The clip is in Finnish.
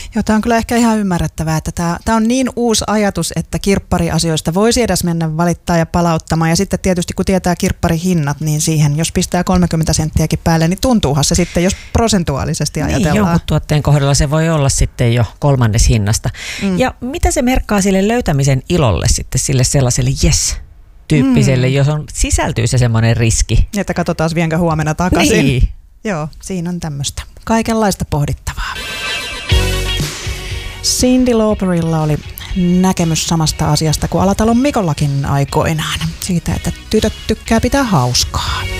Joo, tämä on kyllä ehkä ihan ymmärrettävää, että tämä on niin uusi ajatus, että kirppariasioista voisi edes mennä valittaa ja palauttamaan. Ja sitten tietysti kun tietää kirpparihinnat, niin siihen jos pistää 30 senttiäkin päälle, niin tuntuuhan se sitten, jos prosentuaalisesti ajatellaan. Niin, jonkun tuotteen kohdalla se voi olla sitten jo kolmannes hinnasta. Ja mitä se merkkaa sille löytämisen ilolle sitten, sille sellaiselle tyyppiselle, jos sisältyy se semmoinen riski? Että katsotaan vienkö huomenna takaisin. Niin. Joo, siinä on tämmöistä kaikenlaista pohdittavaa. Cyndi Lauperilla oli näkemys samasta asiasta kuin Alatalon Mikollakin aikoinaan. Siitä, että tytöt tykkää pitää hauskaa.